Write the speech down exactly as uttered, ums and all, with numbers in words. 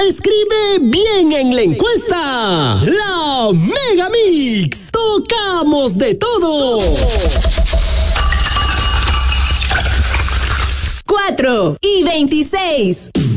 escribe bien en la encuesta. La Mega Mix. Tocamos de todo. cuatro y veintiséis.